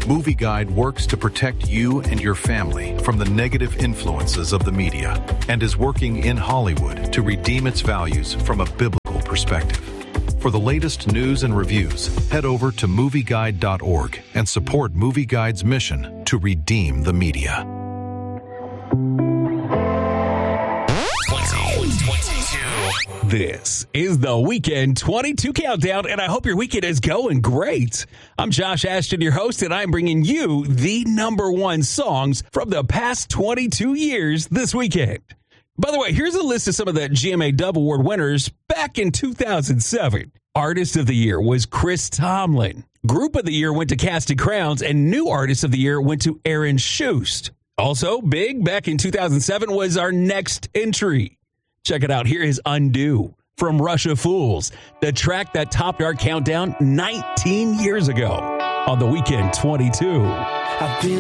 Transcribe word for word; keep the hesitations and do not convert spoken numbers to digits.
Movie Guide works to protect you and your family from the negative influences of the media and is working in Hollywood to redeem its values from a biblical perspective. For the latest news and reviews, head over to movie guide dot org and support Movie Guide's mission to redeem the media. This is the Weekend twenty-two Countdown, and I hope your weekend is going great. I'm Josh Ashton, your host, and I'm bringing you the number one songs from the past twenty-two years this weekend. By the way, here's a list of some of the G M A Dove Award winners back in two thousand seven. Artist of the Year was Chris Tomlin. Group of the Year went to Casting Crowns, and New Artist of the Year went to Aaron Shust. Also, big back in two thousand seven was our next entry. Check it out. Here is Undo from Russia Fools, the track that topped our countdown nineteen years ago on the Weekend twenty-two. I've been